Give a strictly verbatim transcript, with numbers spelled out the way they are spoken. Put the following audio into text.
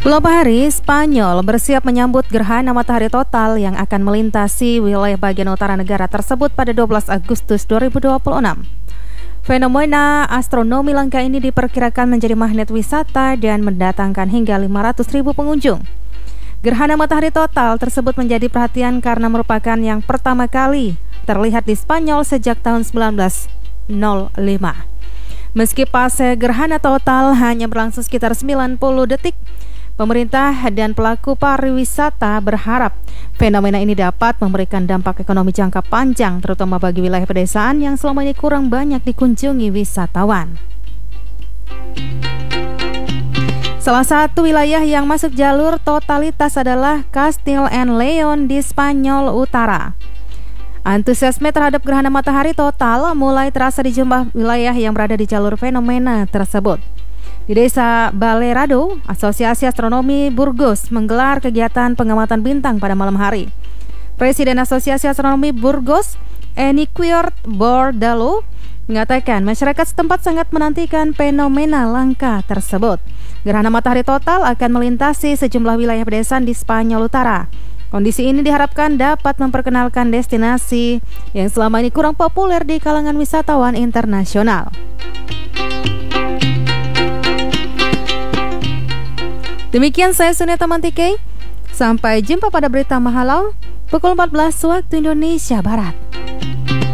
Pulau Bahari, Spanyol bersiap menyambut gerhana matahari total yang akan melintasi wilayah bagian utara negara tersebut pada dua belas Agustus dua ribu dua puluh enam. Fenomena astronomi langka ini diperkirakan menjadi magnet wisata dan mendatangkan hingga lima ratus ribu pengunjung. Gerhana matahari total tersebut menjadi perhatian karena merupakan yang pertama kali terlihat di Spanyol sejak tahun seribu sembilan ratus lima. Meski fase gerhana total hanya berlangsung sekitar sembilan puluh detik, pemerintah dan pelaku pariwisata berharap fenomena ini dapat memberikan dampak ekonomi jangka panjang, terutama bagi wilayah pedesaan yang selama ini kurang banyak dikunjungi wisatawan. Salah satu wilayah yang masuk jalur totalitas adalah Castile and Leon di Spanyol Utara. Antusiasme terhadap gerhana matahari total mulai terasa di jumlah wilayah yang berada di jalur fenomena tersebut. Di Desa Balerado, Asosiasi Astronomi Burgos menggelar kegiatan pengamatan bintang pada malam hari. Presiden Asosiasi Astronomi Burgos, Eniquiort Bordalo, mengatakan masyarakat setempat sangat menantikan fenomena langka tersebut. Gerhana matahari total akan melintasi sejumlah wilayah pedesaan di Spanyol Utara. Kondisi ini diharapkan dapat memperkenalkan destinasi yang selama ini kurang populer di kalangan wisatawan internasional. Demikian saya Suneta Mantike. Sampai jumpa pada berita Mahalau pukul empat belas waktu Indonesia Barat.